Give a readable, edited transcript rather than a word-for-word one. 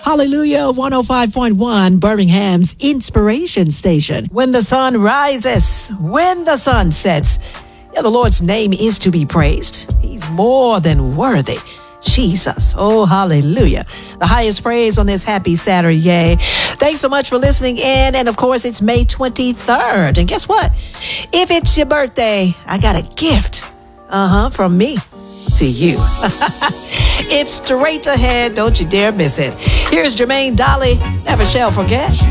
Hallelujah 105.1, Birmingham's inspiration station. When the sun rises, when the sun sets, yeah, the Lord's name is to be praised. He's more than worthy. Jesus. Oh, hallelujah. The highest praise on this happy Saturday. Thanks so much for listening in. And of course, it's May 23rd. And guess what? If it's your birthday, I got a gift. From me to you. It's straight ahead. Don't you dare miss it. Here's Jermaine Dolly. Never shall forget.